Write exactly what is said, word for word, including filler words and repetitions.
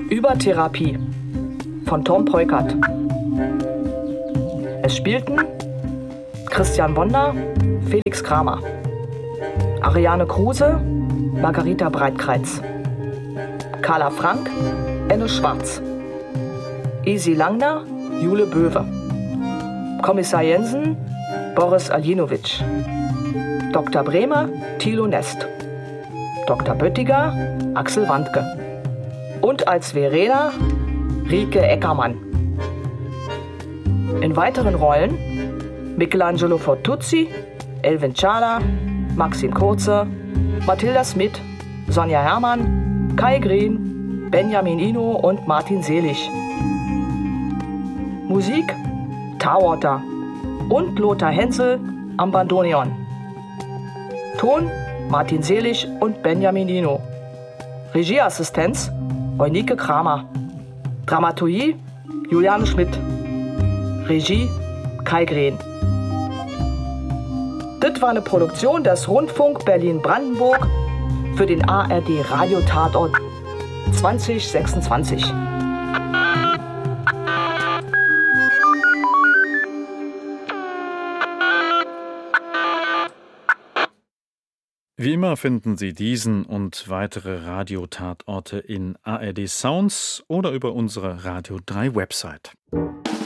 Übertherapie von Tom Peukert. Es spielten Christian Wonder, Felix Kramer, Ariane Kruse, Margarita Breitkreitz, Carla Frank, Enne Schwarz, Isi Langner, Jule Böwe, Kommissar Jensen, Boris Aljinovic, Doktor Bremer, Thilo Nest, Doktor Böttiger, Axel Wandke und als Verena Rike Eckermann. In weiteren Rollen Michelangelo Fortuzzi, Elvin Chala, Maxim Kurze, Mathilda Smith, Sonja Herrmann, Kai Green, Benjamin Ino und Martin Selig. Musik Tarwater und Lothar Hensel am Bandoneon. Ton Martin Selig und Benjamin Ino. Regieassistenz Eunike Kramer. Dramaturgie Juliane Schmidt. Regie Kai Green. Das war eine Produktion des Rundfunk Berlin-Brandenburg für den A R D Radiotatort zwanzig sechsundzwanzig. Wie immer finden Sie diesen und weitere Radiotatorte in A R D Sounds oder über unsere Radio drei Website.